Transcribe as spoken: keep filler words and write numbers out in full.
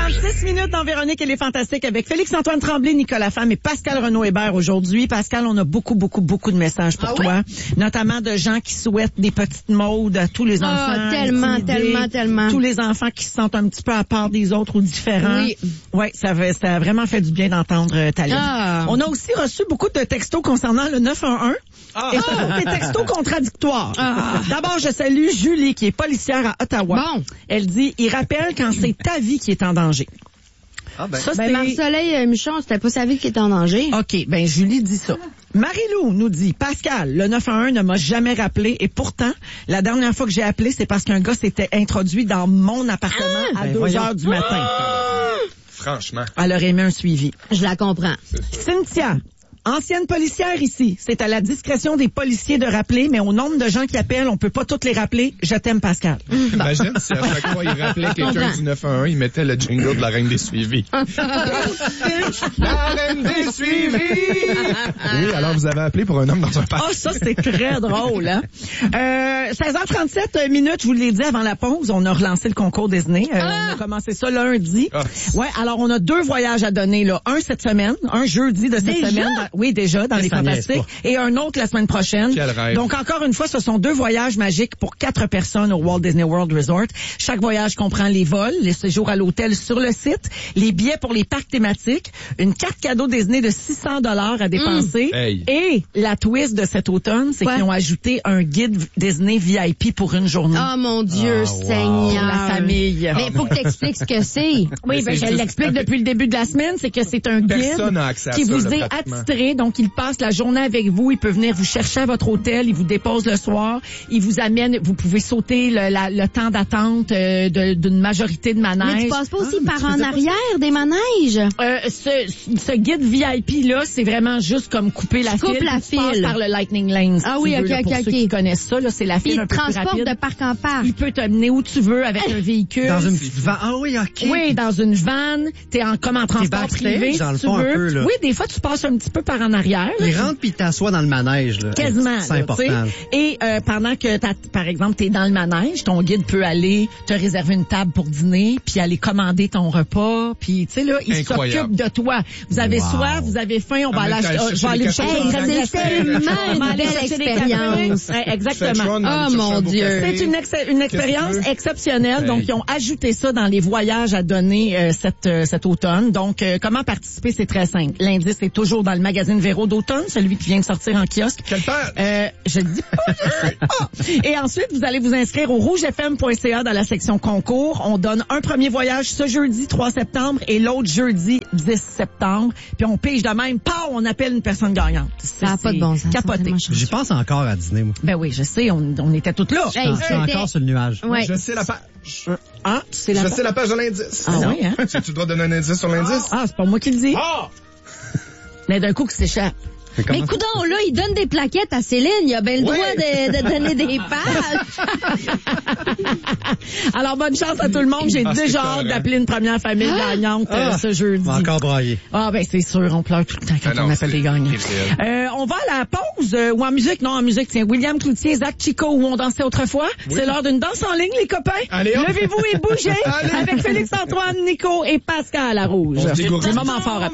dimanche, six minutes dans Véronique et les Fantastiques avec Félix-Antoine Tremblay, Nicolas Femme et Pascal Renaud-Hébert aujourd'hui. Pascal, on a beaucoup, beaucoup, beaucoup de messages pour ah toi. Oui? Notamment de gens qui souhaitent des petites modes à tous les enfants. Ah, tellement, intimidés, tellement, tellement. Tous les enfants qui se sentent un petit peu à part des autres ou différents. Oui. Oui, ça, ça a vraiment fait du bien d'entendre euh, ta lettre. Ah. On a aussi reçu beaucoup de textos concernant le neuf un un. Ah. Et ce sont des textos contradictoires. Ah. D'abord, je salue Julie, qui est policière à Ottawa. Bon. Elle dit, il rappelle quand c'est ta vie qui est en danger. Ah ben, ça, ben Marc-Soleil euh, Michon, c'était pas sa vie qui était en danger. OK, ben Julie dit ça. Marie-Lou nous dit, Pascal, le neuf un un ne m'a jamais rappelé et pourtant, la dernière fois que j'ai appelé, c'est parce qu'un gars s'était introduit dans mon appartement ah, à ben deux voyons. heures du matin. Ah! Franchement. Elle aurait aimé un suivi. Je la comprends. Cynthia. Ancienne policière ici. C'est à la discrétion des policiers de rappeler, mais au nombre de gens qui appellent, on peut pas toutes les rappeler. Je t'aime, Pascal. Imagine si à chaque fois il rappelait quelqu'un du neuf un un, il mettait le jingle de la reine des suivis. La reine des suivis! Oui, alors vous avez appelé pour un homme dans un parc. Oh, ça, c'est très drôle, hein? Euh, seize heures trente-sept minutes, je vous l'ai dit avant la pause, on a relancé le concours Disney. Euh, ah! On a commencé ça lundi. Ah. Ouais, alors on a deux voyages à donner, là. Un cette semaine, un jeudi de cette Déjà? semaine. Dans, oui, déjà, dans les Fantastiques. Et un autre la semaine prochaine. Quel rêve. Donc, encore une fois, ce sont deux voyages magiques pour quatre personnes au Walt Disney World Resort. Chaque voyage comprend les vols, les séjours à l'hôtel sur le site, les billets pour les parcs thématiques, une carte cadeau Disney de six cents dollars à dépenser. Mmh. Hey. Et la twist de cet automne, c'est qu'ils ont ajouté un guide Disney V I P pour une journée. Oh mon Dieu, oh, wow. Seigneur. La famille. Mais il faut que tu expliques ce que c'est. Oui, ben, je juste... l'explique depuis le début de la semaine, c'est que c'est un guide qui ça, vous là, est attitré, donc il passe la journée avec vous, il peut venir vous chercher à votre hôtel, il vous dépose le soir, il vous amène, vous pouvez sauter le, la, le temps d'attente euh, de, d'une majorité de manèges. Mais tu passes pas aussi ah, par en arrière pas... des manèges? Euh, ce, ce guide V I P-là, c'est vraiment juste comme couper la Coupe file. la file. Tu passes par le Lightning Lane. Ah oui, ok, ok, ok. Pour ceux qui connaissent ça, là, c'est la file il un peu plus rapide. Il transporte de parc en parc. Il peut t'amener où tu veux avec un véhicule. Dans une petite vanne. Ah oui, ok. Oui, dans une vanne. T'es en, comme en transport privé, si tu veux. Peu, là. Oui, des fois, tu passes un petit peu par en arrière. Il rentre puis il t'assoit dans le manège. Là. Quasiment. C'est là, important. Et euh, pendant que, t'as, par exemple, t'es dans le manège, ton guide peut aller te réserver une table pour dîner, puis aller commander ton repas, puis tu sais là, il Incroyable. s'occupe de toi. Vous avez wow. soif, vous avez faim, on va aller acheter, euh, je vais aller le chercher. Hey, c'est tellement une belle expérience. Ouais, exactement. Oh mon Dieu. C'est une, ex- une expérience exceptionnelle. Hey. Donc, ils ont ajouté ça dans les voyages à donner euh, cet, euh, cet automne. Donc, euh, comment participer, c'est très simple. L'indice est toujours dans le magazine Véro d'automne, celui qui vient de sortir en kiosque. Quelle page? Euh, je le dis pas, je sais pas. Et ensuite, vous allez vous inscrire au rouge f m point c a dans la section concours. On donne un premier voyage ce jeudi trois septembre et l'autre jeudi dix septembre. Puis on pige de même, pas on appelle une personne gagnante. Ça n'a pas de bon sens. Capoté. J'y pense encore à dîner, moi. Ben oui, je sais, on, on était toutes là. Hey, je suis encore sur le nuage. Ouais. Je sais la page. Ah, tu sais la Je page? sais la page de l'indice. Ah oui, hein? Tu, tu dois donner un indice sur l'indice? Ah, c'est pas moi qui le dis. Ah! Mais d'un coup qui s'échappe. Mais coudonc, là, il donne des plaquettes à Céline. Il a bien le oui. droit de, de donner des pages. Alors, bonne chance à tout le monde. J'ai ah, déjà hâte d'appeler une première famille ah. gagnante euh, ah. ce jeudi. On va encore brailler. Ah, ben c'est sûr, on pleure tout le temps quand ah non, on appelle des gagnants. Euh, on va à la pause, euh, ou en musique. Non, en musique, tiens, William Cloutier, Zach Chico, où on dansait autrefois. Oui. C'est l'heure d'une danse en ligne, les copains. Allez, hop. Levez-vous et bougez avec Félix-Antoine, Nico et Pascal à Rouge. C'est le moment fort.